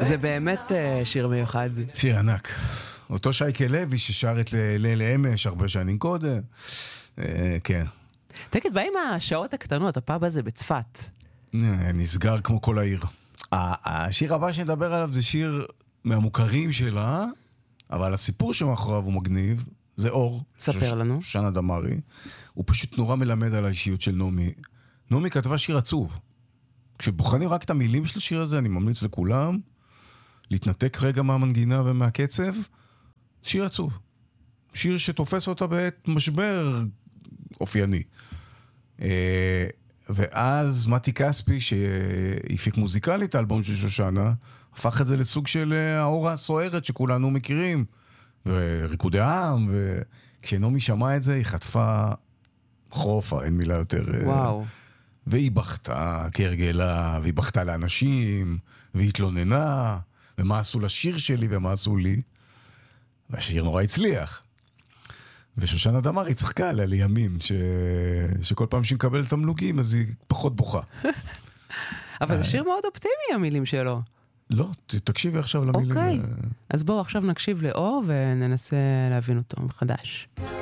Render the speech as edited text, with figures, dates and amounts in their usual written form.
זה באמת שיר מיוחד. שיר ענק. אותו שייקה לוי ששר את ליל אמש הרבה שנים קודם. כן. תגיד, מה עם השעות הקטנות, הפאב הזה בצפת? נסגר כמו כל העיר. השיר הבא שנדבר עליו זה שיר מהמוכרים שלה, אבל הסיפור שמאחוריו הוא מגניב, זה אור. ספר לנו. שושנה דמארי. הוא פשוט נורא מלמד על האישיות של נעמי. נעמי כתבה שיר עצוב. כשבוחנים רק את המילים של השיר הזה, אני ממליץ לכולם להתנתק רגע מהמנגינה ומהקצב. שיר עצוב. שיר שתופס אותה בעת משבר אופייני. ואז מתי כספי, שהפיק מוזיקלית האלבום של שושנה, הפך את זה לסוג של האורה הסוערת שכולנו מכירים, וריקודי העם, וכשנעמי שמעה את זה, היא חטפה חופה, אין מילה יותר. וואו. והיא בכתה כהרגלה, והיא בכתה לאנשים, והיא התלוננה, ומה עשו לשיר שלי ומה עשו לי. והשיר נורא הצליח. ושושנה דמארי צחקה עליה לימים, שכל פעם שהיא מקבלת תמלוגים, אז היא פחות בוכה. אבל זה שיר מאוד אופטימי, המילים שלו. לא, תקשיבי עכשיו למילים. אוקיי, אז בואו עכשיו נקשיב לאור וננסה להבין אותו מחדש.